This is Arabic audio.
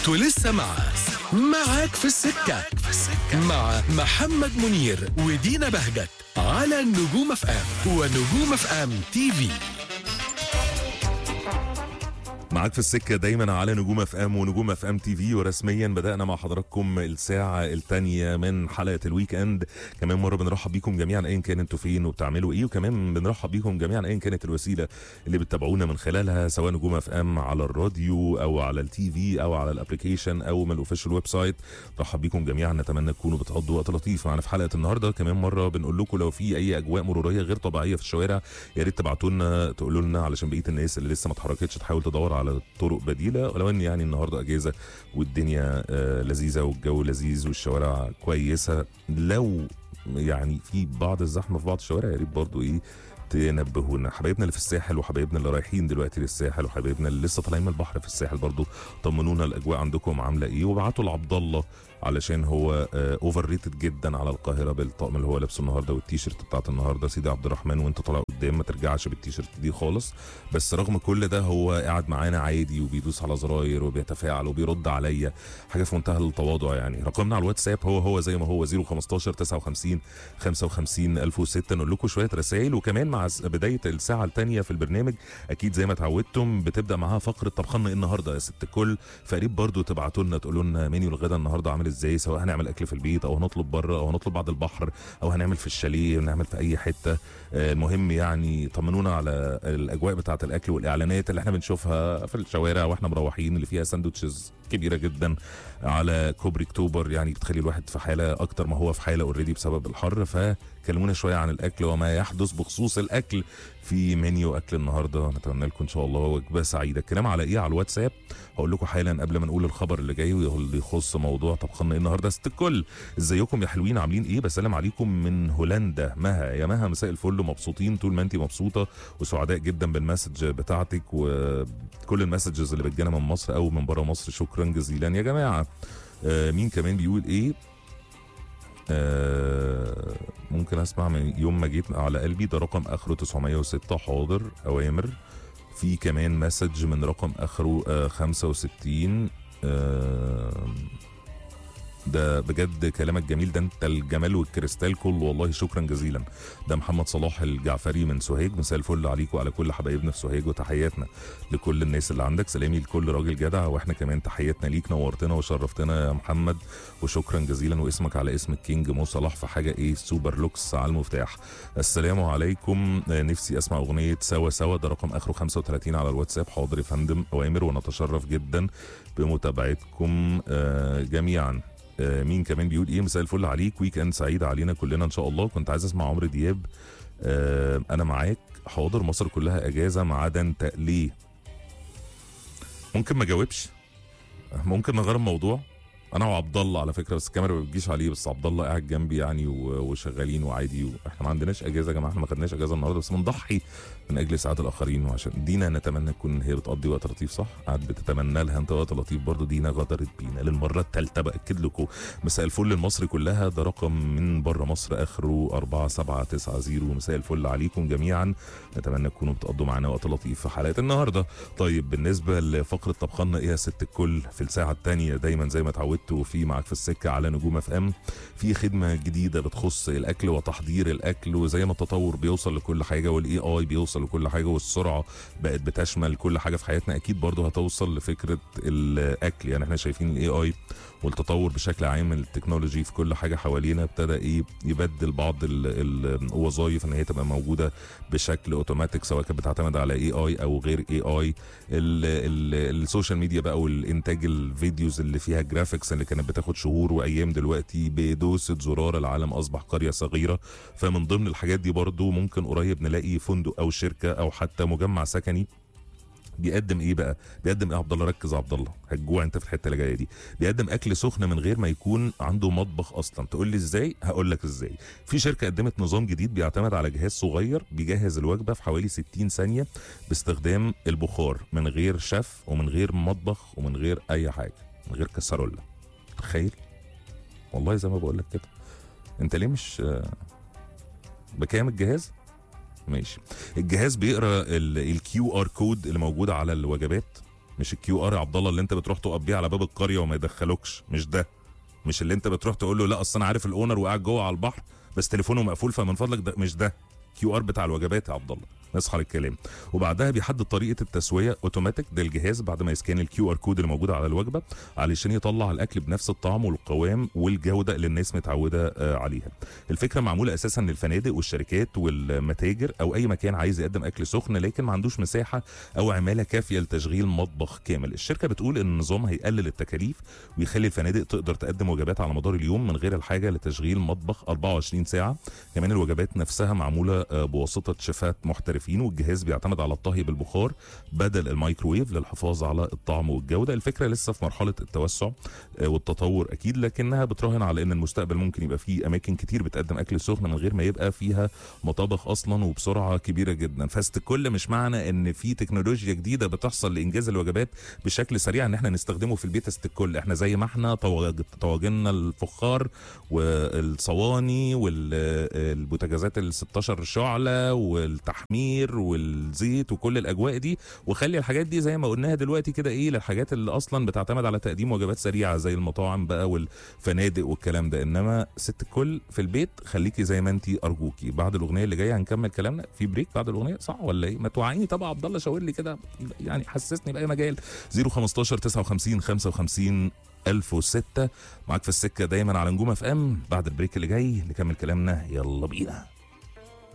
ولسه معاك في السكة مع محمد منير ودينا بهجت على نجوم اف ام ونجوم اف ام تي في. معاك في السكة دايما على نجوم اف ام ونجوم اف ام تي في. ورسميا بدأنا مع حضراتكم الساعة الثانية من حلقة الويك اند. كمان مرة بنرحب بيكم جميعا ايا كان انتوا فين وبتعملوا ايه، وكمان بنرحب بيكم جميعا ايا كانت الوسيلة اللي بتتابعونا من خلالها، سواء نجوم اف ام على الراديو او على التي في او على الابلكيشن او من الاوفيشال ويب سايت. نرحب بيكم جميعا، نتمنى تكونوا بتقضوا وقت لطيف معنا في حلقة النهارده. كمان مرة بنقول لكم لو في اي اجواء مرورية غير طبيعية في الشوارع يا ريت تبعتوا لنا تقولوا لنا، علشان بقية الناس اللي لسه ما اتحركتش تحاول تدور على طرق بديله. ولو ان يعني النهارده اجازه والدنيا لذيذه والجو لذيذ والشوارع كويسه، لو يعني في بعض الزحمه في بعض الشوارع يا ريت برضو ايه تنبهونا. حبايبنا اللي في الساحل وحبايبنا اللي رايحين دلوقتي للساحل وحبايبنا اللي لسه طالعين من البحر في الساحل برضو طمنونا الاجواء عندكم عامله ايه، وابعتوا لعبد الله علشان هو اوفر ريتد جدا على القاهره بالطقم اللي هو لابسه النهارده والتيشيرت بتاعت النهارده. سيدي عبد الرحمن وانت طالع قدام ما ترجعش بالتيشيرت دي خالص، بس رغم كل ده هو قاعد معانا عادي وبيدوس على زراير وبيتفاعل وبيرد عليا، حاجه في منتهى التواضع. يعني رقمنا على الواتساب هو زي ما هو 015 59 55 1006. نقول لكم شويه رسائل، وكمان مع بدايه الساعه الثانيه في البرنامج اكيد زي ما اتعودتم بتبدا معاها فقره طبخنا ايه النهارده يا ست الكل. فقريب برضو تبعتوا لنا تقولوا لنا منيو الغدا النهارده عامل ازاي، سواء هنعمل اكل في البيت او هنطلب بره او هنطلب بعد البحر او هنعمل في الشاليه ونعمل في اي حته. المهم يعني طمنونا على الاجواء بتاعه الاكل والاعلانات اللي احنا بنشوفها في الشوارع واحنا مروحين، اللي فيها ساندوتشز كبيره جدا على كوبري اكتوبر، يعني بتخلي الواحد في حاله اكتر ما هو في حاله اوريدي بسبب الحر. فكلمونا شويه عن الاكل وما يحدث بخصوص الاكل في منيو اكل النهارده. نتمنى لكم ان شاء الله وجبه سعيده. الكلام على ايه على الواتساب هقول لكم حالا قبل ما نقول الخبر اللي جاي واللي يخص موضوع طبخنا ايه النهارده. ست الكل ازيكم يا حلوين عاملين ايه؟ بسلم عليكم من هولندا. مها يا مها مساء الفل، مبسوطين طول ما انت مبسوطه وسعداء جدا بالمسج بتاعتك وكل المسجز اللي بتجينا من مصر او من بره مصر. شكرا جزيلا يا جماعه. مين كمان بيقول ايه؟ ممكن اسمع من يوم ما جيت على قلبي، ده رقم اخره 906. حاضر اوامر. في كمان مسج من رقم اخره 65. ده بجد كلامك جميل، ده انت الجمال والكريستال كله والله، شكرا جزيلا. ده محمد صلاح الجعفري من سوهاج. مساء الفل عليكم وعلى كل حبايبنا في سوهاج، وتحياتنا لكل الناس اللي عندك. سلامي لكل راجل جدع، واحنا كمان تحياتنا ليك، نورتنا وشرفتنا يا محمد وشكرا جزيلا. واسمك على اسم الكينج مو صلاح في حاجه ايه سوبر لوكس على المفتاح. السلام عليكم، نفسي اسمع اغنيه سوا سوا، ده رقم اخره 35 على الواتساب. حاضر يا فندم اوامر، ونتشرف جدا بمتابعتكم جميعا. مين كمان بيقول ايه؟ مساء الفل عليك، ويك اند سعيد علينا كلنا ان شاء الله. كنت عايز اسمع عمرو دياب. انا معاك. حاضر، مصر كلها اجازه ما عدا انت. ليه؟ ممكن ما جاوبش، ممكن نغير الموضوع. انا وعبد الله على فكره، بس الكاميرا ما بتجيش عليه، بس عبد الله قاعد جنبي يعني وشغالين وعادي، واحنا ما عندناش اجازه يا جماعه، احنا ما خدناش اجازه النهارده، بس بنضحي من اجل سعاده الاخرين. وعشان دينا نتمنى تكون هي بتقضي وقت لطيف، صح؟ قاعد بتتمنى لها انت وقت لطيف برضه. دينا غدرت بينا للمره الثالثه باكد لكم. مساء الفل لمصر كلها، ده رقم من بره مصر اخره 4790. مساء الفل عليكم جميعا، نتمنى تكونوا بتقضوا معانا وقت لطيف في حلقه النهارده. طيب بالنسبه لفقره طبخنا ايه يا ست الكل في الساعه الثانيه، دايما زي ما اتعودتوا في معاك في السكه على نجوم اف ام، في خدمه جديده بتخص الاكل وتحضير الاكل. وزي ما التطور بيوصل لكل حاجه والاي اي بيوصل لكل حاجه والسرعه بقت بتشمل كل حاجه في حياتنا، اكيد برضه هتوصل لفكره الاكل. يعني احنا شايفين الاي اي والتطور بشكل عام، التكنولوجي في كل حاجه حوالينا ابتدى ايه يبدل بعض الوظائف ان هي تبقى موجوده بشكل اوتوماتيك، سواء كانت بتعتمد على اي اي او غير اي اي. السوشيال ميديا بقى والانتاج الفيديوز اللي فيها جرافيكس اللي كانت بتاخد شهور وايام، دلوقتي بدوسه زرار العالم اصبح قريه صغيره. فمن ضمن الحاجات دي برضو ممكن قريب نلاقي فندق او شركه او حتى مجمع سكني بيقدم ايه بقى؟ بيقدم ايه يا عبد الله؟ ركز يا عبد الله، هتجوع انت في الحته اللي جايه دي. بيقدم اكل سخن من غير ما يكون عنده مطبخ اصلا. تقول لي ازاي؟ هقول لك ازاي. في شركه قدمت نظام جديد بيعتمد على جهاز صغير بيجهز الوجبه في حوالي 60 ثانيه باستخدام البخار، من غير شيف ومن غير مطبخ ومن غير اي حاجه، من غير كسرولة. تخيل والله زي ما بقول لك كده. انت ليه مش بكام الجهاز؟ ماشي. الجهاز بيقرا الكيو ار كود اللي موجود على الوجبات مش الكيو ار يا عبد الله اللي انت بتروح تقف بيه على باب القريه وما يدخلوكش، مش ده. مش اللي انت بتروح تقول له لا اصل انا عارف الاونر وقاعد جوه على البحر بس تليفونه مقفول فمن فضلك، ده مش ده. كيو ار بتاع الوجبات يا عبد الله. نصحى للكلام. وبعدها بيحدد طريقه التسويه اوتوماتيك، ده الجهاز بعد ما يسكان الكيو ار كود اللي موجود على الوجبه علشان يطلع الاكل بنفس الطعم والقوام والجوده اللي الناس متعوده عليها. الفكره معموله اساسا للفنادق والشركات والمتاجر او اي مكان عايز يقدم اكل سخن لكن ما عندوش مساحه او عماله كافيه لتشغيل مطبخ كامل. الشركه بتقول ان النظام هيقلل التكاليف ويخلي الفنادق تقدر تقدم وجبات على مدار اليوم من غير الحاجه لتشغيل مطبخ 24 ساعه. كمان الوجبات نفسها معموله بواسطه شيفات محترفين، والجهاز بيعتمد على الطهي بالبخار بدل الميكروويف للحفاظ على الطعم والجوده. الفكره لسه في مرحله التوسع والتطور اكيد، لكنها بتراهن على ان المستقبل ممكن يبقى فيه اماكن كتير بتقدم اكل سخن من غير ما يبقى فيها مطابخ اصلا وبسرعه كبيره جدا. فاست كل مش معنى ان في تكنولوجيا جديده بتحصل لانجاز الوجبات بشكل سريع ان احنا نستخدمه في البيت است الكل. احنا زي ما احنا طواجننا الفخار والصواني والبوتاجازات ال 16 شعله والتحمير والزيت وكل الاجواء دي، وخلي الحاجات دي زي ما قلناها دلوقتي كده ايه للحاجات اللي اصلا بتعتمد على تقديم وجبات سريعه زي المطاعم بقى والفنادق والكلام ده. انما ست الكل في البيت خليكي زي ما انتي ارجوكي. بعد الاغنيه اللي جايه هنكمل كلامنا في بريك بعد الاغنيه، صح ولا ايه؟ ما توعيني طبعا عبد الله، شاور لي كده يعني، حسسني باي مجال. 015 59 55 1006 معاك في السكه دايما على نجوم اف ام. بعد البريك اللي جاي نكمل كلامنا، يلا بينا.